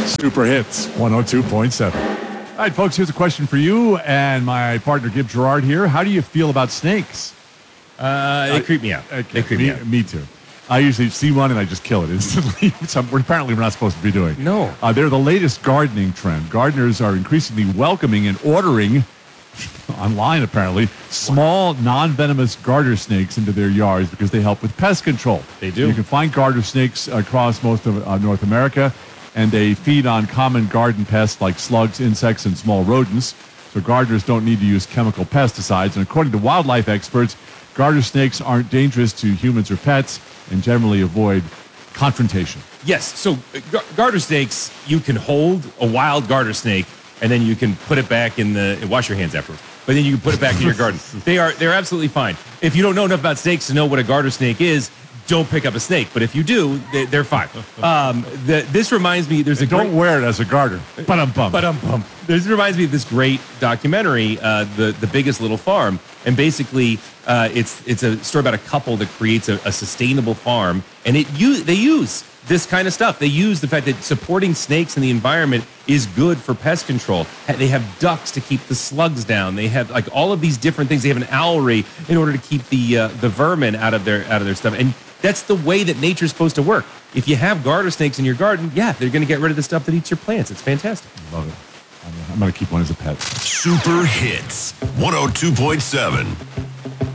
Super Hits 102.7. All right, folks, here's a question for you and my partner, Gib Gerard here. How do you feel about snakes? They creep me out. Okay, They creep me out. Me too. I usually see one and I just kill it instantly, which apparently we're not supposed to be doing. No. They're the latest gardening trend. Gardeners are increasingly welcoming and ordering, online apparently, small, non-venomous garter snakes into their yards because they help with pest control. They do. You can find garter snakes across most of North America, and they feed on common garden pests like slugs, insects, and small rodents. So gardeners don't need to use chemical pesticides. And according to wildlife experts, garter snakes aren't dangerous to humans or pets and generally avoid confrontation. Yes. So garter snakes, you can hold a wild garter snake and then you can put it back wash your hands afterwards. But then you can put it back in your garden. They're absolutely fine. If you don't know enough about snakes to know what a garter snake is, don't pick up a snake. But if you do, they're fine. This reminds me, Don't wear it as a garter. Ba-dum-bum. This reminds me of this great documentary, The Biggest Little Farm. And basically, it's a story about a couple that creates a sustainable farm. And they use this kind of stuff. They use the fact that supporting snakes in the environment is good for pest control. They have ducks to keep the slugs down. They have like all of these different things. They have an owlry in order to keep the vermin out of their stuff. And that's the way that nature's supposed to work. If you have garter snakes in your garden, yeah, they're going to get rid of the stuff that eats your plants. It's fantastic. Love it. I'm going to keep one as a pet. Super Hits 102.7.